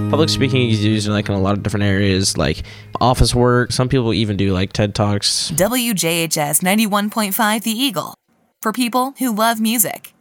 Public speaking is used like in a lot of different areas, like office work. Some people even do like TED Talks. WJHS 91.5 The Eagle. For people who love music.